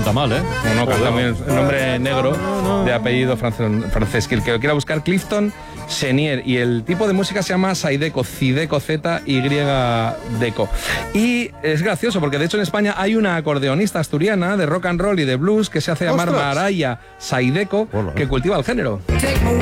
canta mal, ¿eh? No, canta bien. Un nombre negro de apellido francés. Que el que lo quiera buscar, Clifton Chenier. Y el tipo de música se llama Zydeco, Zydeco, Z-Y-Deco. Y es gracioso porque de hecho en España hay una acordeonista asturiana de rock and roll y de blues que se hace llamar Maraya Zydeco, que cultiva el género.